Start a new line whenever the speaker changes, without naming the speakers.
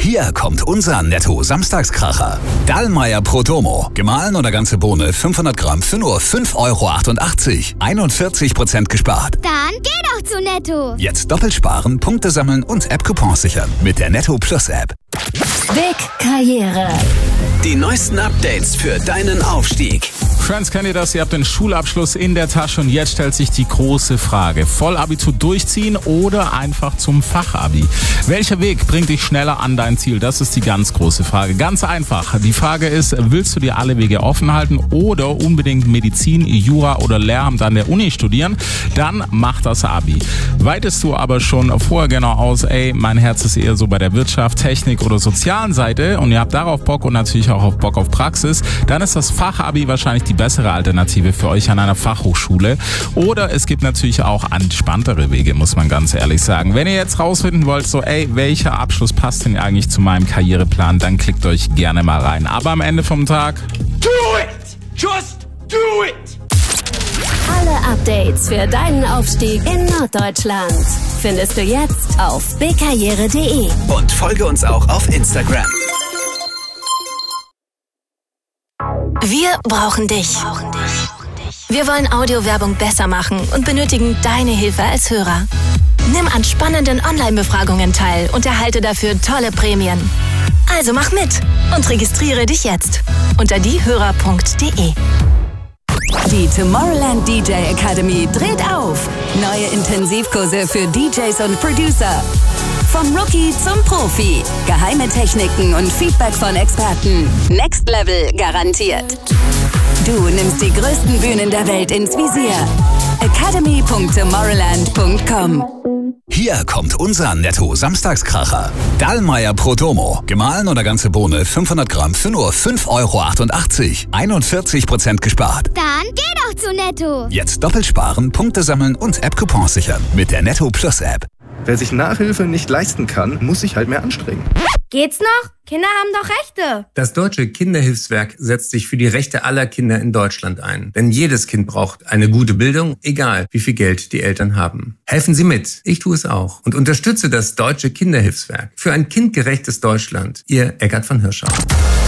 Hier kommt unser Netto-Samstagskracher. Dallmayr Protomo. Gemahlen oder ganze Bohne 500 Gramm für nur 5,88 €. 41% gespart.
Dann geh doch zu Netto.
Jetzt doppelt sparen, Punkte sammeln und App-Coupons sichern mit der Netto Plus App.
Big Karriere.
Die neuesten Updates für deinen Aufstieg.
Friends, kennt ihr das? Ihr habt den Schulabschluss in der Tasche und jetzt stellt sich die große Frage. Vollabitur durchziehen oder einfach zum Fachabi? Welcher Weg bringt dich schneller an dein Ziel? Das ist die ganz große Frage. Ganz einfach. Die Frage ist, willst du dir alle Wege offen halten oder unbedingt Medizin, Jura oder Lehramt an der Uni studieren? Dann mach das Abi. Weitest du aber schon vorher genau aus, mein Herz ist eher so bei der Wirtschaft, Technik oder sozialen Seite und ihr habt darauf Bock und natürlich auch auf Bock auf Praxis, dann ist das Fachabi wahrscheinlich die bessere Alternative für euch an einer Fachhochschule. Oder es gibt natürlich auch entspanntere Wege, muss man ganz ehrlich sagen. Wenn ihr jetzt rausfinden wollt, welcher Abschluss passt denn eigentlich zu meinem Karriereplan, dann klickt euch gerne mal rein. Aber am Ende vom Tag,
do it! Just do it!
Alle Updates für deinen Aufstieg in Norddeutschland findest du jetzt auf bigkarriere.de.
Und folge uns auch auf Instagram.
Wir brauchen dich. Wir wollen Audiowerbung besser machen und benötigen deine Hilfe als Hörer. Nimm an spannenden Online-Befragungen teil und erhalte dafür tolle Prämien. Also mach mit und registriere dich jetzt unter diehörer.de. Die Tomorrowland DJ Academy dreht auf. Neue Intensivkurse für DJs und Producer. Vom Rookie zum Profi. Geheime Techniken und Feedback von Experten. Next Level garantiert. Du nimmst die größten Bühnen der Welt ins Visier. academy.tomorrowland.com.
Hier kommt unser Netto-Samstagskracher. Dallmayr Protomo. Gemahlen oder ganze Bohne 500 Gramm für nur 5,88 €. 41% gespart.
Dann geh doch zu Netto.
Jetzt doppelt sparen, Punkte sammeln und App-Coupons sichern mit der Netto Plus App.
Wer sich Nachhilfe nicht leisten kann, muss sich halt mehr anstrengen.
Geht's noch? Kinder haben doch Rechte.
Das Deutsche Kinderhilfswerk setzt sich für die Rechte aller Kinder in Deutschland ein. Denn jedes Kind braucht eine gute Bildung, egal wie viel Geld die Eltern haben. Helfen Sie mit. Ich tue es auch. Und unterstütze das Deutsche Kinderhilfswerk für ein kindgerechtes Deutschland. Ihr Eckart von Hirschau.